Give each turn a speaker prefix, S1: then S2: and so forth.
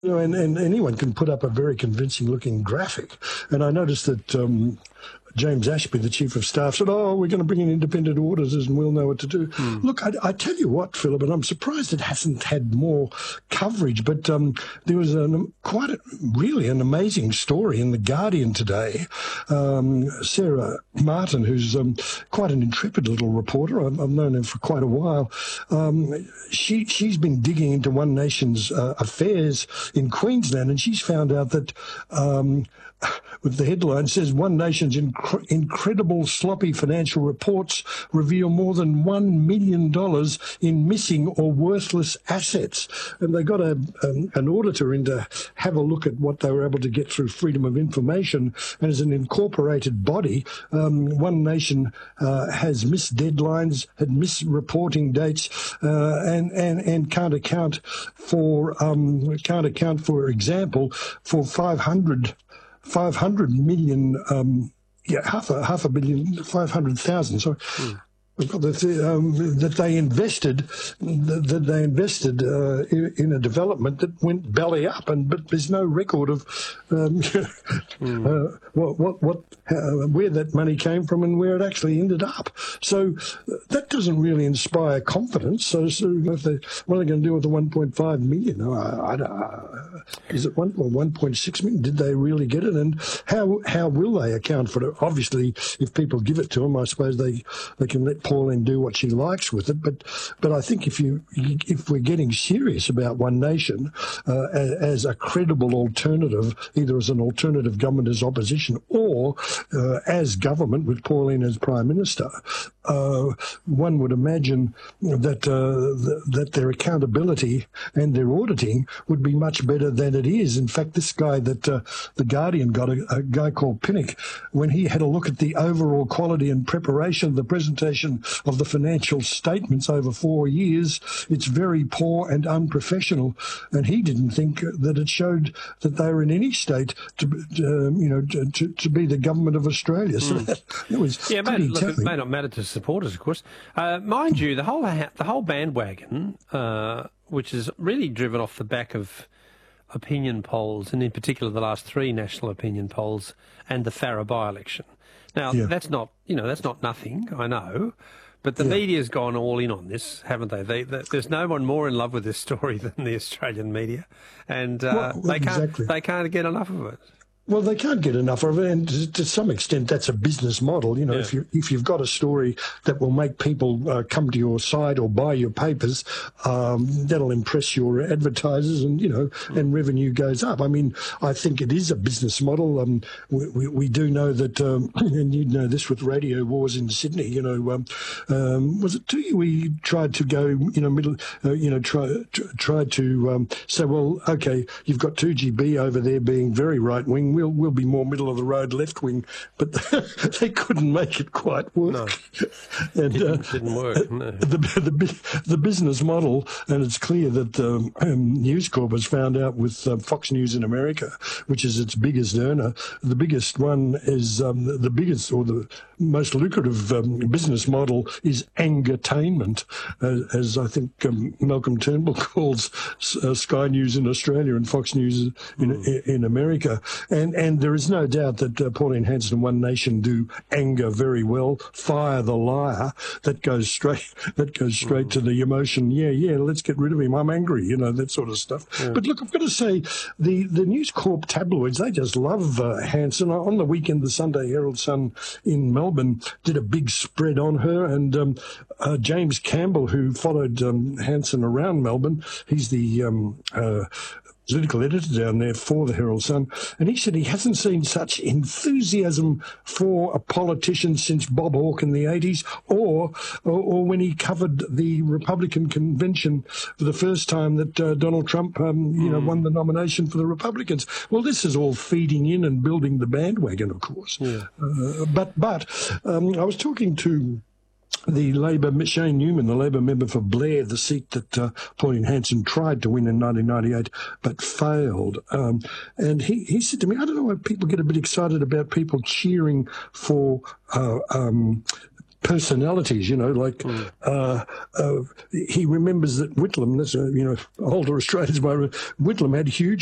S1: And anyone can put up a very convincing-looking graphic. And I noticed that James Ashby, the Chief of Staff, said, "Oh, we're going to bring in independent auditors and we'll know what to do." Look, I tell you what, Philip, and I'm surprised it hasn't had more coverage, but there was really an amazing story in The Guardian today. Sarah Martin, who's quite an intrepid little reporter, I've known her for quite a while, she's been digging into One Nation's affairs in Queensland, and she's found out that with the headline says One Nation's incredible sloppy financial reports reveal more than $1 million in missing or worthless assets. And they got an auditor in to have a look at what they were able to get through Freedom of Information. And as an incorporated body, One Nation has missed deadlines, had missed reporting dates, and can't account for example, for 500 million, half a billion, 500,000. Sorry. That they invested in a development that went belly up, but there's no record of where that money came from and where it actually ended up. So that doesn't really inspire confidence. So if what are they going to do with the 1.5 million? Is it 1.6 million? Did they really get it? And how will they account for it? Obviously, if people give it to them, I suppose they can let Pauline do what she likes with it, but I think if we're getting serious about One Nation as a credible alternative, either as an alternative government as opposition or as government with Pauline as Prime Minister, one would imagine that their accountability and their auditing would be much better than it is. In fact, this guy that The Guardian got, a guy called Pinnock, when he had a look at the overall quality and preparation of the presentation of the financial statements over 4 years, it's very poor and unprofessional. And he didn't think that it showed that they were in any state to be the government of Australia. So that was pretty telling.
S2: It may not matter to supporters, of course. Mind you, the whole bandwagon, which is really driven off the back of opinion polls, and in particular the last 3 national opinion polls and the Farrer by-election. Now, that's not nothing, I know, but the media's gone all in on this, haven't they? There's no one more in love with this story than the Australian media, and they can't get enough of it.
S1: Well, they can't get enough of it, and to some extent, that's a business model. If you've got a story that will make people come to your site or buy your papers, that'll impress your advertisers, and and revenue goes up. I mean, I think it is a business model. We do know that, and you know this with Radio Wars in Sydney. Was it we tried to go, tried to say, well, okay, you've got 2GB over there being very right wing. We'll be more middle of the road left wing, but they couldn't make it quite work.
S2: No,
S1: and,
S2: didn't work. No.
S1: The business model, and it's clear that News Corp has found out with Fox News in America, which is its biggest earner. The biggest one is the biggest or the most lucrative business model is angertainment, as I think Malcolm Turnbull calls Sky News in Australia and Fox News in America. And there is no doubt that Pauline Hanson and One Nation do anger very well. Fire the liar. That goes straight to the emotion. Yeah, let's get rid of him. I'm angry. That sort of stuff. Yeah. But look, I've got to say, the News Corp tabloids, they just love Hanson. On the weekend, the Sunday Herald Sun in Melbourne did a big spread on her, and James Campbell, who followed Hanson around Melbourne, he's the political editor down there for the Herald Sun, and he said he hasn't seen such enthusiasm for a politician since Bob Hawke in the 80s, or when he covered the Republican convention for the first time that Donald Trump, won the nomination for the Republicans. Well, this is all feeding in and building the bandwagon, of course. Yeah. But I was talking to the Labor, Shane Newman, the Labor member for Blair, the seat that Pauline Hanson tried to win in 1998 but failed. And he said to me, I don't know why people get a bit excited about people cheering for personalities, he remembers that Whitlam, that's older Australians, Whitlam had huge